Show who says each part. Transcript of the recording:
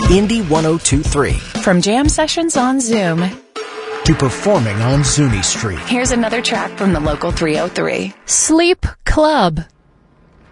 Speaker 1: Indie 1023.
Speaker 2: From jam sessions on Zoom
Speaker 1: to performing on Zuni Street.
Speaker 2: Here's another track from the local 303.
Speaker 3: Sleep Club.